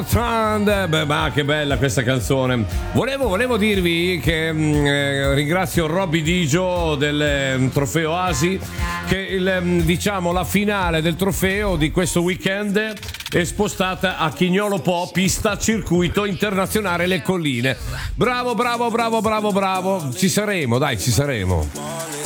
Beh, ma che bella questa canzone. Volevo dirvi che ringrazio Robby Digio del trofeo Asi, che diciamo la finale del trofeo di questo weekend è spostata a Chignolo Po, pista circuito internazionale Le Colline. Bravo. Ci saremo.